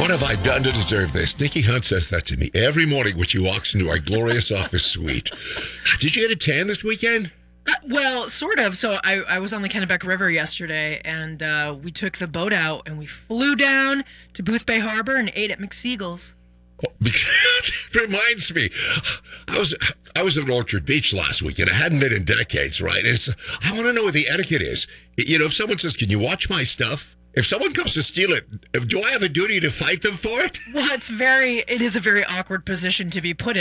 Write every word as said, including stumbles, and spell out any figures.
What have I done to deserve this? Nikki Hunt says that to me every morning when she walks into our glorious office suite. Did you get a tan this weekend? Uh, well, sort of. So I, I was on the Kennebec River yesterday, and uh, we took the boat out, and we flew down to Boothbay Harbor and ate at McSiegel's. Oh, it reminds me, I was I was at Orchard Beach last week, and I hadn't been in decades, right? And it's I want to know what the etiquette is. You know, if someone says, "Can you watch my stuff?" If someone comes to steal it, do I have a duty to fight them for it? Well, it's very, it is a very awkward position to be put in.